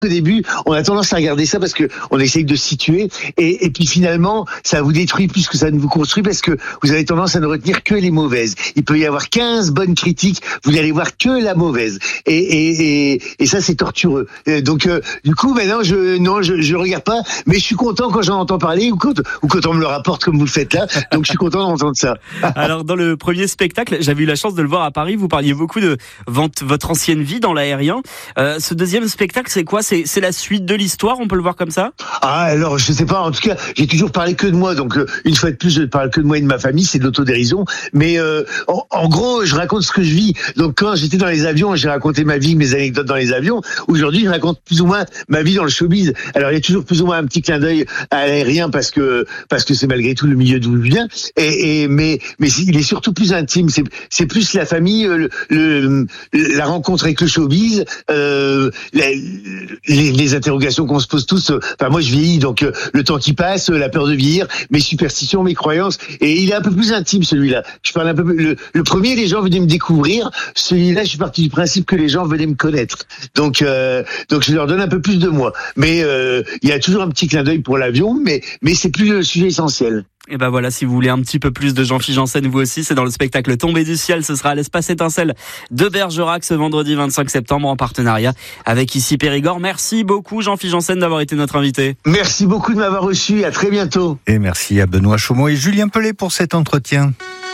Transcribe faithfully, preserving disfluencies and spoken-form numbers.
Au début, on a tendance à regarder ça parce que on essaye de situer et, et puis finalement, ça vous détruit plus que ça ne vous construit parce que vous avez tendance à ne retenir que les mauvaises. Il peut y avoir quinze bonnes critiques, vous n'allez voir que la mauvaise et et et, et ça c'est tortureux. Et donc euh, du coup, maintenant je non, je je regarde pas, mais je suis content quand j'en entends parler ou quand ou quand on me le rapporte comme vous le faites là. Donc je suis content d'entendre ça. Alors dans le premier spectacle, j'avais eu la chance de le voir à Paris. Vous parliez beaucoup de votre ancienne vie dans l'aérien. Euh, ce deuxième spectacle, c'est quoi? C'est, c'est la suite de l'histoire, on peut le voir comme ça? Ah, alors, je sais pas, en tout cas, j'ai toujours parlé que de moi, donc euh, une fois de plus, je ne parle que de moi et de ma famille, c'est de l'autodérision, mais euh, en, en gros, je raconte ce que je vis. Donc quand j'étais dans les avions, j'ai raconté ma vie, mes anecdotes dans les avions. Aujourd'hui, je raconte plus ou moins ma vie dans le showbiz. Alors, il y a toujours plus ou moins un petit clin d'œil à l'aérien parce que parce que c'est malgré tout le milieu d'où je viens, et, et mais mais il est surtout plus intime, c'est c'est plus la famille, le, le la rencontre avec le showbiz, euh, la, les, les interrogations qu'on se pose tous. Enfin, moi, je vieillis, donc euh, le temps qui passe, la peur de vieillir, mes superstitions, mes croyances. Et il est un peu plus intime, celui-là. Je parle un peu. Le, le premier, les gens venaient me découvrir. Celui-là, je suis parti du principe que les gens venaient me connaître. Donc, euh, donc, je leur donne un peu plus de moi. Mais euh, il y a toujours un petit clin d'œil pour l'avion, mais mais c'est plus le sujet essentiel. Et ben voilà, si vous voulez un petit peu plus de Jean-Philippe Janssen, vous aussi, c'est dans le spectacle Tombé du ciel. Ce sera à l'Espace Étincelle de Bergerac ce vendredi vingt-cinq septembre en partenariat avec Ici Périgord. Merci beaucoup Jean-Philippe Janssen d'avoir été notre invité. Merci beaucoup de m'avoir reçu. À très bientôt. Et merci à Benoît Chaumont et Julien Pellet pour cet entretien.